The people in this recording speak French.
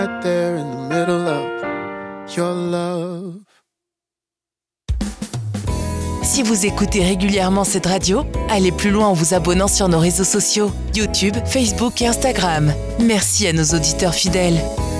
Right there in the middle of your love. Si vous écoutez régulièrement cette radio, allez plus loin en vous abonnant sur nos réseaux sociaux, YouTube, Facebook et Instagram. Merci à nos auditeurs fidèles.